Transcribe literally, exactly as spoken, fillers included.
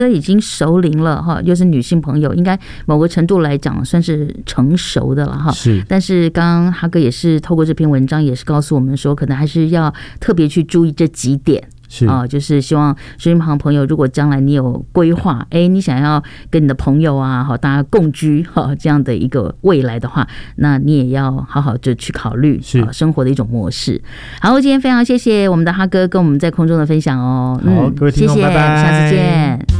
都已经熟龄了哈，又是女性朋友，应该某个程度来讲算是成熟的了哈。 是， 但是刚刚哈哥也是透过这篇文章，也是告诉我们说，可能还是要特别去注意这几点。 是啊、呃，就是希望收音旁朋友，如果将来你有规划，哎，你想要跟你的朋友啊，好，大家共居哈这样的一个未来的话，那你也要好好就去考虑是、呃、生活的一种模式。好，今天非常谢谢我们的哈哥跟我们在空中的分享哦。 好，各位听众， 谢谢， 拜拜， 下次见。